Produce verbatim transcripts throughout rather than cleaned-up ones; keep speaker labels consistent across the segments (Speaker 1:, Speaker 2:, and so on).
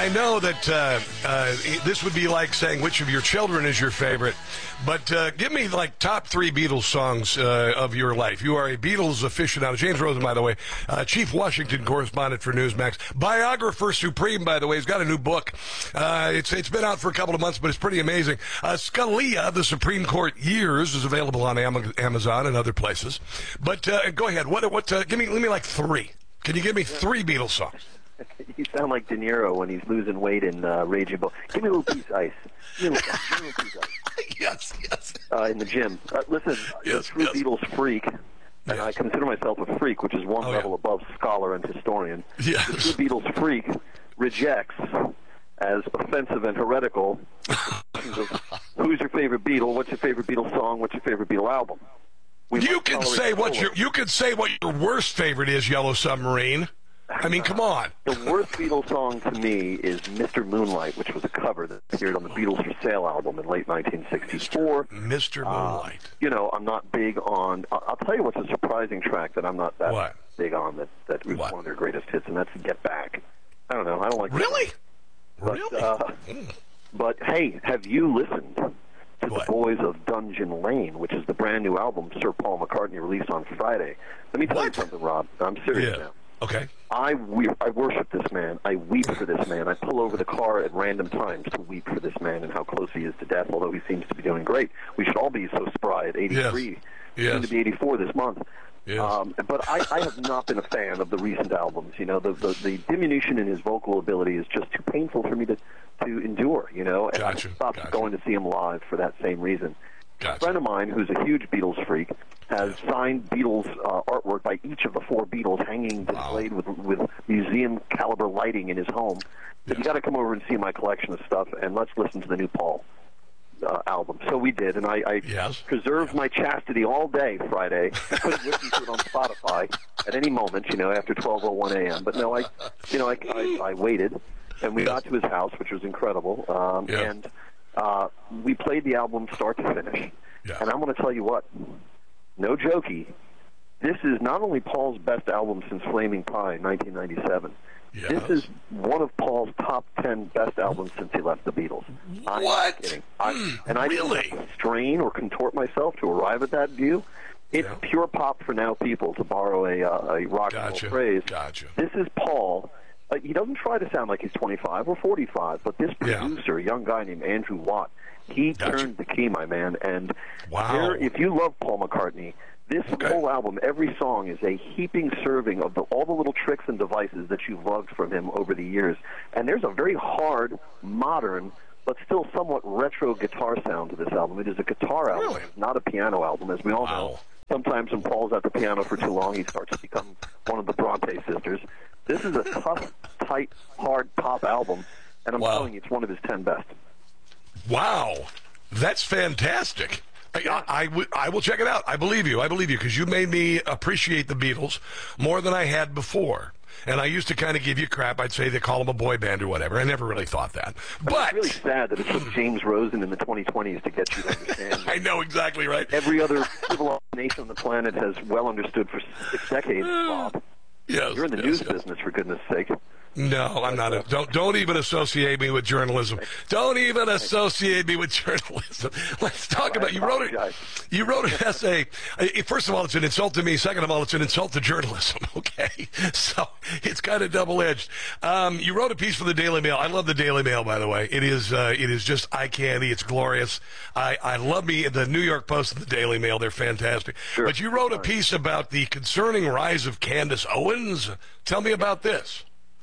Speaker 1: I know that uh, uh, this would be like saying which of your children is your favorite, but uh, give me like top three Beatles songs uh, of your life. You are a Beatles aficionado. James Rosen, by the way, uh, Chief Washington correspondent for Newsmax, biographer supreme, by the way. He's got a new book. Uh, it's it's been out for a couple of months, but it's pretty amazing. Uh, Scalia, the Supreme Court Years, is available on Amazon and other places. But uh, go ahead. What what? Uh, give me give me like three. Can you give me three Beatles songs?
Speaker 2: You sound like De Niro when he's losing weight in uh, Raging Bull. Give me a little piece of ice. Give me a little, give me a little piece of ice.
Speaker 1: Yes, yes.
Speaker 2: Uh, in the gym. Uh, listen,
Speaker 1: yes,
Speaker 2: a true
Speaker 1: yes.
Speaker 2: Beatles freak, and
Speaker 1: yes.
Speaker 2: I consider myself a freak, which is one
Speaker 1: oh,
Speaker 2: level
Speaker 1: yeah.
Speaker 2: above scholar and historian.
Speaker 1: Yes.
Speaker 2: The true Beatles freak rejects as offensive and heretical who's your favorite Beatle, what's your favorite Beatles song, what's your favorite Beatle album. We
Speaker 1: you can say what your you can say what your worst favorite is, Yellow Submarine. I mean, come on.
Speaker 2: The worst Beatles song to me is Mister Moonlight, which was a cover that appeared on the Beatles for Sale album in late nineteen sixty-four.
Speaker 1: Mister Moonlight.
Speaker 2: Uh, you know, I'm not big on... I'll tell you what's a surprising track that I'm not that
Speaker 1: what?
Speaker 2: big on that, that was
Speaker 1: what?
Speaker 2: one of their greatest hits, and that's Get Back. I don't know. I don't like
Speaker 1: Really?
Speaker 2: But,
Speaker 1: really?
Speaker 2: Uh,
Speaker 1: mm.
Speaker 2: But, hey, have you listened to
Speaker 1: what?
Speaker 2: The Boys of Dungeon Lane, which is the brand new album Sir Paul McCartney released on Friday? Let me tell
Speaker 1: what?
Speaker 2: you something, Rob. I'm serious
Speaker 1: yeah.
Speaker 2: now.
Speaker 1: Okay.
Speaker 2: I, we- I worship this man. I weep for this man. I pull over the car at random times to weep for this man and how close he is to death, although he seems to be doing great. We should all be so spry at eighty-three.
Speaker 1: Yes.
Speaker 2: Soon
Speaker 1: Yes.
Speaker 2: to be eighty-four this month.
Speaker 1: Yes.
Speaker 2: Um, but I, I have not been a fan of the recent albums. You know, the, the, the diminution in his vocal ability is just too painful for me to, to endure, you know, and
Speaker 1: Gotcha.
Speaker 2: I stopped
Speaker 1: Gotcha.
Speaker 2: going to see him live for that same reason.
Speaker 1: Gotcha.
Speaker 2: A friend of mine who's a huge Beatles freak has signed Beatles uh, artwork by each of the four Beatles hanging displayed
Speaker 1: wow.
Speaker 2: with, with museum caliber lighting in his home. But
Speaker 1: Yes.
Speaker 2: you got to come over and see my collection of stuff, and let's listen to the new Paul uh, album. So we did, and I, I
Speaker 1: Yes.
Speaker 2: preserved
Speaker 1: yes.
Speaker 2: my chastity all day Friday. Couldn't listen to it on Spotify at any moment, you know, after twelve oh one a.m. But no, I, you know, I, I, I waited, and we
Speaker 1: Yes.
Speaker 2: got to his house, which was incredible, um,
Speaker 1: Yeah.
Speaker 2: and uh, we played the album start to finish.
Speaker 1: Yeah.
Speaker 2: And I'm going to tell you what, no jokey, this is not only Paul's best album since Flaming Pie in nineteen ninety-seven.
Speaker 1: Yes.
Speaker 2: This is one of Paul's top ten best albums since he left the Beatles. I'm
Speaker 1: What?
Speaker 2: not kidding. I, and I
Speaker 1: Really?
Speaker 2: didn't have to strain or contort myself to arrive at that view. It's
Speaker 1: Yeah.
Speaker 2: pure pop for now people, to borrow a, uh, a rock and
Speaker 1: Gotcha.
Speaker 2: roll phrase.
Speaker 1: Gotcha.
Speaker 2: This is Paul. Uh, he doesn't try to sound like he's twenty-five or forty-five, but this
Speaker 1: Yeah.
Speaker 2: producer, a young guy named Andrew Watt, he
Speaker 1: Gotcha.
Speaker 2: turned the key, my man. And
Speaker 1: Wow.
Speaker 2: there, if you love Paul McCartney, this
Speaker 1: Okay.
Speaker 2: whole album, every song is a heaping serving of the, all the little tricks and devices that you've loved from him over the years. And there's a very hard, modern, but still somewhat retro guitar sound to this album. It is a guitar album,
Speaker 1: Really?
Speaker 2: not a piano album, as we all
Speaker 1: Wow.
Speaker 2: know. Sometimes when Paul's at the piano for too long, he starts to become one of the Bronte sisters. This is a tough, tight, hard pop album, and I'm
Speaker 1: Wow.
Speaker 2: telling you, it's one of his ten best.
Speaker 1: Wow, that's fantastic. I, I, I, w- I will check it out. I believe you. I believe you because you made me appreciate the Beatles more than I had before. And I used to kind of give you crap. I'd say they call them a boy band or whatever. I never really thought that. But
Speaker 2: It's really sad that it took James Rosen in the twenty twenties to get you to understand.
Speaker 1: I know exactly right.
Speaker 2: Every other civilized nation on the planet has well understood for six decades, Bob.
Speaker 1: Yes,
Speaker 2: You're in the
Speaker 1: yes,
Speaker 2: news
Speaker 1: yes.
Speaker 2: business, for goodness sake.
Speaker 1: No, I'm not. A, don't don't even associate me with journalism. Don't even associate me with journalism. Let's talk about. You wrote it. You wrote an essay. Uh, First of all, it's an insult to me. Second of all, it's an insult to journalism. Okay, so it's kind of double edged. Um, you wrote a piece for the Daily Mail. I love the Daily Mail, by the way. It is uh, it is just eye candy. It's glorious. I I love me the New York Post and the Daily Mail. They're fantastic.
Speaker 2: Sure.
Speaker 1: But you wrote a piece about the concerning rise of Candace Owens. Tell me about this.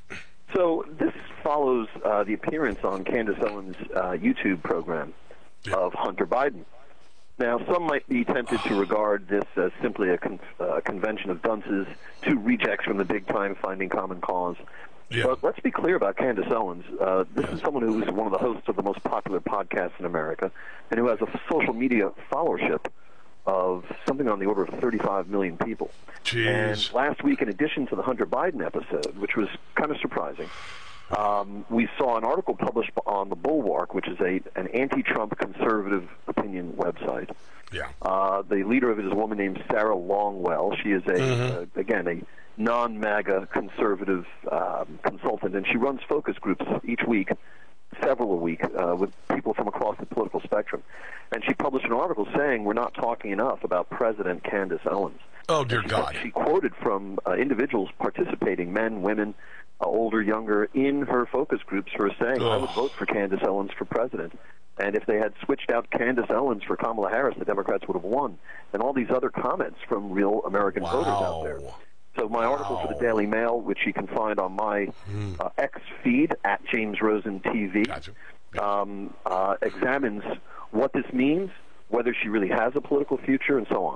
Speaker 2: So this follows uh, the appearance on Candace Owens' uh, YouTube program
Speaker 1: Yeah.
Speaker 2: of Hunter Biden. Now, some might be tempted to regard this as simply a con- uh, convention of dunces, two rejects from the big time finding common cause.
Speaker 1: Yeah.
Speaker 2: But let's be clear about Candace Owens. Uh, this
Speaker 1: Yes.
Speaker 2: is someone who is one of the hosts of the most popular podcasts in America and who has a social media followership of something on the order of thirty-five million people.
Speaker 1: Jeez.
Speaker 2: And last week, in addition to the Hunter Biden episode, which was kind of surprising, Um, we saw an article published on the Bulwark, which is a an anti-Trump conservative opinion website.
Speaker 1: Yeah.
Speaker 2: Uh, the leader of it is a woman named Sarah Longwell. She is a, mm-hmm. uh, again, a non-MAGA conservative um, consultant, and she runs focus groups each week, several a week, uh, with people from across the political spectrum. And she published an article saying we're not talking enough about President Candace Owens.
Speaker 1: Oh, dear
Speaker 2: she,
Speaker 1: God.
Speaker 2: She quoted from uh, individuals participating, men, women, uh, older, younger, in her focus groups who are saying, oh. I would vote for Candace Owens for president. And if they had switched out Candace Owens for Kamala Harris, the Democrats would have won. And all these other comments from real American
Speaker 1: wow.
Speaker 2: voters out there. So my
Speaker 1: wow.
Speaker 2: article for the Daily Mail, which you can find on my mm. uh, X feed, at James Rosen T V,
Speaker 1: gotcha. Gotcha.
Speaker 2: Um, uh, examines what this means, whether she really has a political future, and so on.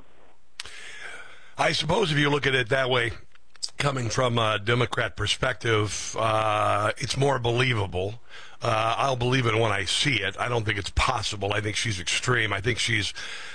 Speaker 1: I suppose if you look at it that way, coming from a Democrat perspective, uh, it's more believable. Uh, I'll believe it when I see it. I don't think it's possible. I think she's extreme. I think she's,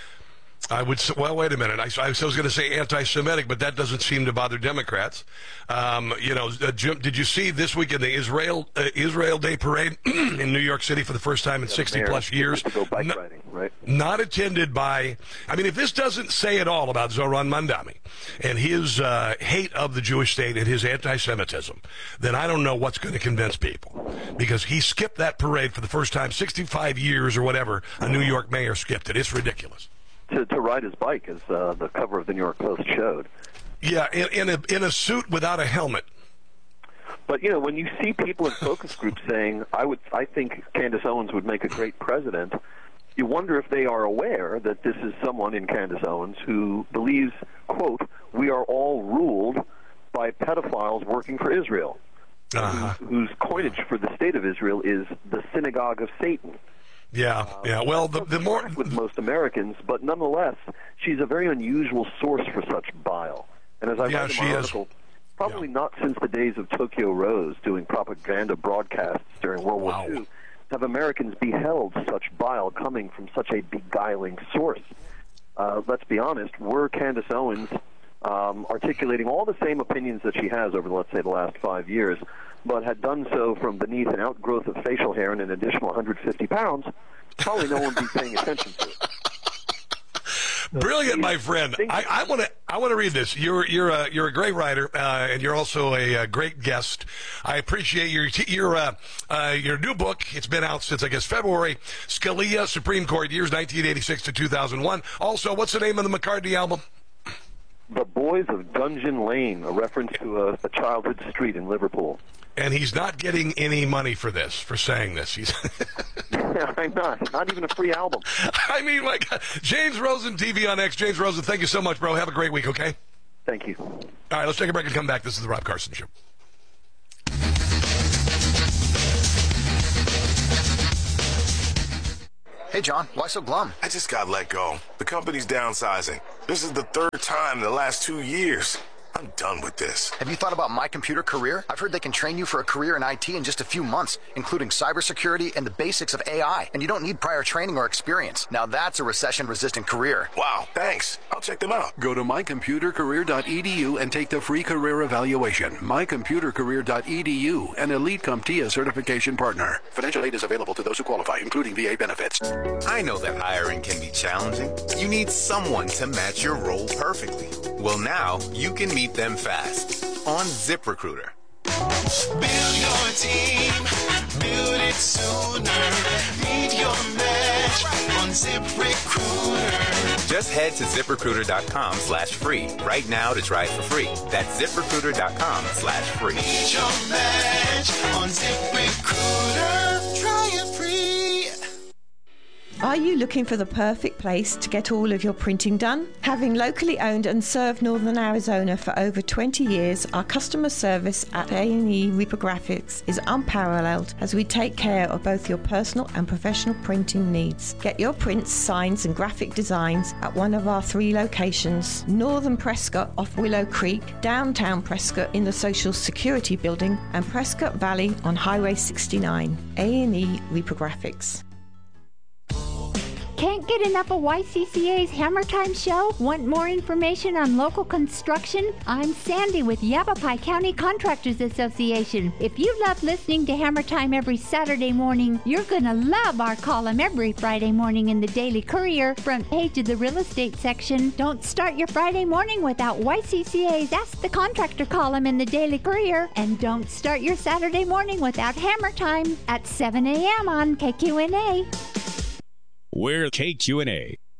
Speaker 1: I would say, well, wait a minute. I, I was going to say anti-Semitic, but that doesn't seem to bother Democrats. Um, you know, uh, Jim, did you see this week in the Israel uh, Israel Day Parade in New York City for the first time in yeah, sixty plus years?
Speaker 2: To go bike
Speaker 1: no,
Speaker 2: riding, right?
Speaker 1: Not attended by, I mean, if this doesn't say it all about Zoran Mandami and his uh, hate of the Jewish state and his anti-Semitism, then I don't know what's going to convince people. Because he skipped that parade for the first time, sixty-five years or whatever, a New York mayor skipped it. It's ridiculous.
Speaker 2: To, to ride his bike, as uh, the cover of the New York Post showed.
Speaker 1: Yeah, in, in, a, in a suit without a helmet.
Speaker 2: But, you know, when you see people in focus groups saying, I would, I think Candace Owens would make a great president, you wonder if they are aware that this is someone in Candace Owens who believes, quote, we are all ruled by pedophiles working for Israel,
Speaker 1: uh-huh.
Speaker 2: whose, whose coinage for the state of Israel is the synagogue of Satan.
Speaker 1: Yeah,
Speaker 2: uh,
Speaker 1: yeah. Well, the, the more
Speaker 2: with most Americans, but nonetheless, she's a very unusual source for such bile. And as I
Speaker 1: yeah,
Speaker 2: read in my
Speaker 1: she
Speaker 2: article,
Speaker 1: is.
Speaker 2: probably
Speaker 1: yeah.
Speaker 2: not since the days of Tokyo Rose doing propaganda broadcasts during World
Speaker 1: wow.
Speaker 2: War Two have Americans beheld such bile coming from such a beguiling source. Uh, let's be honest, were Candace Owens um, articulating all the same opinions that she has over, let's say, the last five years, but had done so from beneath an outgrowth of facial hair and an additional one hundred fifty pounds, probably no one would be paying attention to it.
Speaker 1: Brilliant, my friend. I, I want to. I want to read this. You're you're a you're a great writer, uh, and you're also a, a great guest. I appreciate your your uh, uh, your new book. It's been out since I guess February. Scalia, Supreme Court, years nineteen eighty-six to two thousand one. Also, what's the name of the McCartney album?
Speaker 2: The Boys of Dungeon Lane, a reference to a, a childhood street in Liverpool.
Speaker 1: And he's not getting any money for this, for saying this. He's
Speaker 2: I'm not. Not even a free album.
Speaker 1: I mean, like, James Rosen, T V on X. James Rosen, thank you so much, bro. Have a great week, okay?
Speaker 2: Thank you.
Speaker 1: All right, let's take a break and come back. This is the Rob Carson Show.
Speaker 3: Hey, John, why so glum?
Speaker 4: I just got let go. The company's downsizing. This is the third time in the last two years. I'm done with this.
Speaker 3: Have you thought about My Computer Career? I've heard they can train you for a career in I T in just a few months, including cybersecurity and the basics of A I. And you don't need prior training or experience. Now that's a recession-resistant career.
Speaker 4: Wow, thanks. I'll check them out.
Speaker 5: Go to my computer career dot e d u and take the free career evaluation. my computer career dot e d u, an Elite CompTIA certification partner. Financial aid is available to those who qualify, including V A benefits.
Speaker 6: I know that hiring can be challenging. You need someone to match your role perfectly. Well, now you can meet them fast on ZipRecruiter.
Speaker 7: Build your team, build it sooner. Meet your match on ZipRecruiter.
Speaker 6: Just head to ZipRecruiter.com slash free right now to try it for free. That's ZipRecruiter.com slash free.
Speaker 7: Meet your match on ZipRecruiter. Try it free.
Speaker 8: Are you looking for the perfect place to get all of your printing done? Having locally owned and served Northern Arizona for over twenty years, our customer service at A and E Reprographics is unparalleled as we take care of both your personal and professional printing needs. Get your prints, signs and graphic designs at one of our three locations: Northern Prescott off Willow Creek, downtown Prescott in the Social Security Building, and Prescott Valley on Highway sixty-nine. A and E Reprographics.
Speaker 9: Can't get enough of Y C C A's Hammer Time show? Want more information on local construction? I'm Sandy with Yavapai County Contractors Association. If you love listening to Hammer Time every Saturday morning, you're going to love our column every Friday morning in the Daily Courier, front page of the real estate section. Don't start your Friday morning without Y C C A's Ask the Contractor column in the Daily Courier. And don't start your Saturday morning without Hammer Time at seven a.m. on K Q N A.
Speaker 10: We're K Q N A.